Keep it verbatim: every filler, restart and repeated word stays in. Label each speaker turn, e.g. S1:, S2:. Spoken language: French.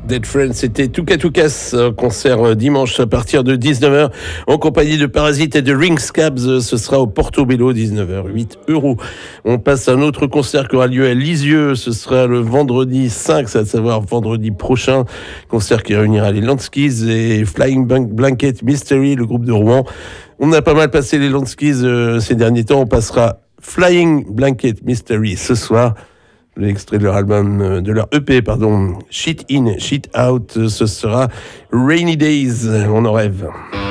S1: Dead Friends, c'était Toukatoukas, concert dimanche à partir de dix-neuf heures en compagnie de Parasite et de Ringscabs. Ce sera au Portobello, dix-neuf heures, huit euros. On passe à un autre concert qui aura lieu à Lisieux. Ce sera le vendredi cinq, c'est à savoir vendredi prochain. Concert qui réunira les Landskis et Flying Blanket Mystery, le groupe de Rouen. On a pas mal passé les Landskis euh, ces derniers temps. On passera Flying Blanket Mystery ce soir. L'extrait de leur album, de leur E P, pardon, Shit In, Shit Out, ce sera Rainy Days, on en rêve.